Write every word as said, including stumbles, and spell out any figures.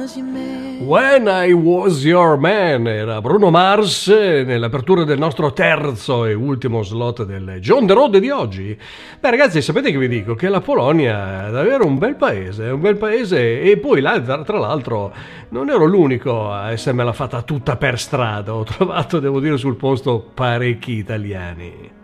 When I Was Your Man era Bruno Mars nell'apertura del nostro terzo e ultimo slot del John the Road di oggi. Beh ragazzi, sapete che vi dico? Che la Polonia è davvero un bel paese, un bel paese, e poi là, tra l'altro non ero l'unico a essermela fatta tutta per strada, ho trovato, devo dire, sul posto parecchi italiani.